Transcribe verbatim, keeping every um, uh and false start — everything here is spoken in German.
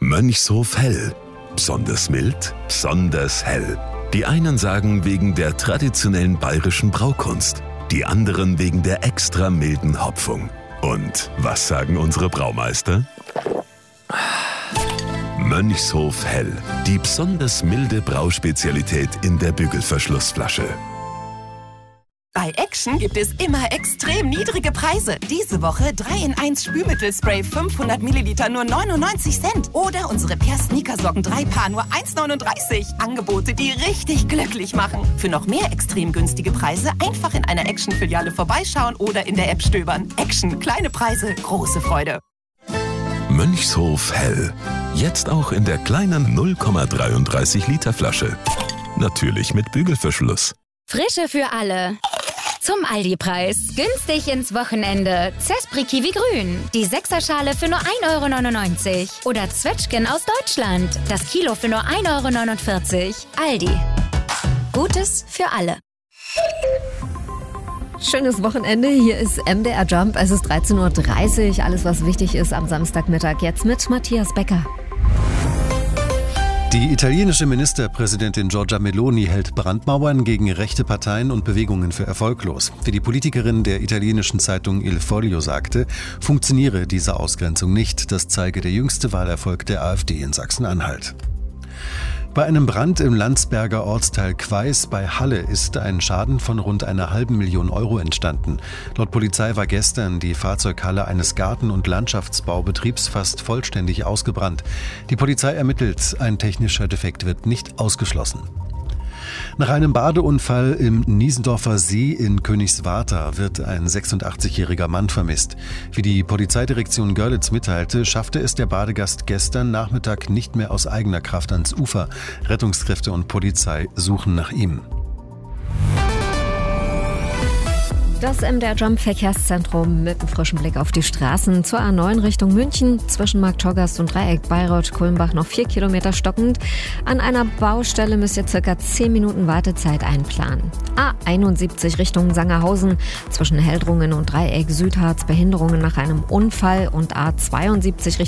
Mönchshof Hell. Besonders mild, besonders hell. Die einen sagen wegen der traditionellen bayerischen Braukunst, die anderen wegen der extra milden Hopfung. Und was sagen unsere Braumeister? Mönchshof Hell, die besonders milde Brauspezialität in der Bügelverschlussflasche. Bei Action gibt es immer extrem niedrige Preise. Diese Woche drei in eins Spülmittelspray fünfhundert Milliliter nur neunundneunzig Cent. Oder unsere Per Sneakersocken drei Paar nur eins neununddreißig. Angebote, die richtig glücklich machen. Für noch mehr extrem günstige Preise einfach in einer Action-Filiale vorbeischauen oder in der App stöbern. Action, kleine Preise, große Freude. Mönchshof Hell. Jetzt auch in der kleinen null Komma dreiunddreißig Liter Flasche. Natürlich mit Bügelverschluss. Frische für alle. Zum Aldi-Preis. Günstig ins Wochenende. Zespri Kiwi Grün. Die Sechserschale für nur ein Euro neunundneunzig. Oder Zwetschgen aus Deutschland. Das Kilo für nur ein Euro neunundvierzig. Aldi. Gutes für alle. Schönes Wochenende. Hier ist M D R Jump. Es ist dreizehn Uhr dreißig. Alles, was wichtig ist am Samstagmittag. Jetzt mit Matthias Becker. Die italienische Ministerpräsidentin Giorgia Meloni hält Brandmauern gegen rechte Parteien und Bewegungen für erfolglos. Wie die Politikerin der italienischen Zeitung Il Foglio sagte, funktioniere diese Ausgrenzung nicht. Das zeige der jüngste Wahlerfolg der AfD in Sachsen-Anhalt. Bei einem Brand im Landsberger Ortsteil Queis bei Halle ist ein Schaden von rund einer halben Million Euro entstanden. Laut Polizei war gestern die Fahrzeughalle eines Garten- und Landschaftsbaubetriebs fast vollständig ausgebrannt. Die Polizei ermittelt, ein technischer Defekt wird nicht ausgeschlossen. Nach einem Badeunfall im Niesendorfer See in Königswartha wird ein sechsundachtzigjähriger Mann vermisst. Wie die Polizeidirektion Görlitz mitteilte, schaffte es der Badegast gestern Nachmittag nicht mehr aus eigener Kraft ans Ufer. Rettungskräfte und Polizei suchen nach ihm. Das M D R Jump Verkehrszentrum mit einem frischen Blick auf die Straßen zur A neun Richtung München. Zwischen Markttorgast und Dreieck Bayreuth-Kulmbach noch vier Kilometer stockend. An einer Baustelle müsst ihr circa zehn Minuten Wartezeit einplanen. A einundsiebzig Richtung Sangerhausen. Zwischen Heldrungen und Dreieck Südharz Behinderungen nach einem Unfall und A zweiundsiebzig Richtung